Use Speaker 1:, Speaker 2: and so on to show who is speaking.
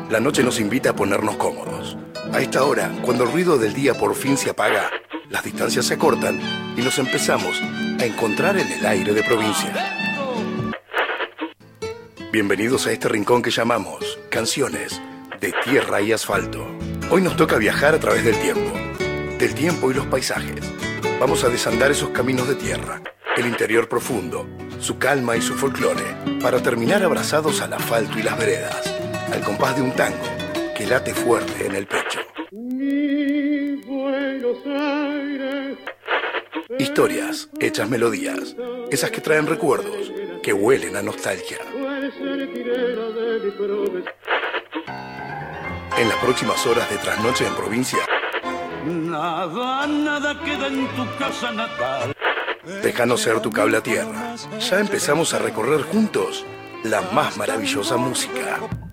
Speaker 1: La noche nos invita a ponernos cómodos. A esta hora, cuando el ruido del día por fin se apaga, las distancias se acortan y nos empezamos a encontrar en el aire de provincia. Bienvenidos a este rincón que llamamos Canciones de Tierra y Asfalto. Hoy nos toca viajar a través del tiempo y los paisajes. Vamos a desandar esos caminos de tierra, el interior profundo, su calma y su folclore, para terminar abrazados al asfalto y las veredas, al compás de un tango que late fuerte en el pecho. Historias hechas melodías, esas que traen recuerdos, que huelen a nostalgia. En las próximas horas de Trasnoche en Provincia,
Speaker 2: nada queda en tu casa natal.
Speaker 1: déjanos ser tu cable a tierra. Ya empezamos a recorrer juntos la más maravillosa música.